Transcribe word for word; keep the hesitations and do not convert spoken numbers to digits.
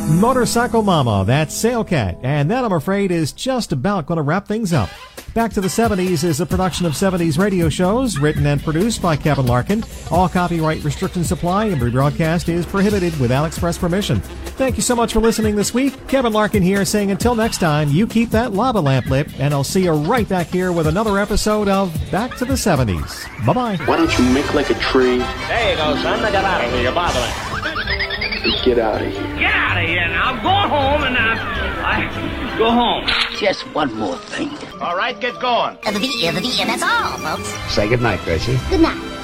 Motorcycle Mama, that's Sailcat. And that, I'm afraid, is just about going to wrap things up. Back to the seventies is a production of seventies radio shows, written and produced by Kevin Larkin. All copyright restrictions apply. Every broadcast is prohibited without express permission. Thank you so much for listening this week. Kevin Larkin here saying until next time, you keep that lava lamp lit, and I'll see you right back here with another episode of Back to the seventies. Bye-bye. Why don't you make like a tree? There you go, son. Now get out of here. You're bothering. Get out of here. Get out of here now. Go home and I, I go home. Just one more thing. All right, get going. Uh, the, uh, the, uh, that's all, folks. Say goodnight, Gracie. Good night.